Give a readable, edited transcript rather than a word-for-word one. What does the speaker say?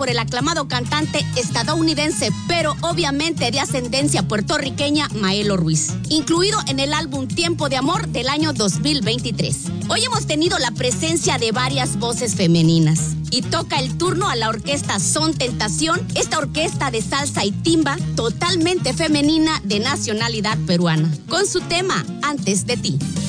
por el aclamado cantante estadounidense, pero obviamente de ascendencia puertorriqueña, Maelo Ruiz, incluido en el álbum Tiempo de Amor del año 2023. Hoy hemos tenido la presencia de varias voces femeninas y toca el turno a la orquesta Son Tentación, esta orquesta de salsa y timba totalmente femenina de nacionalidad peruana, con su tema Antes de ti.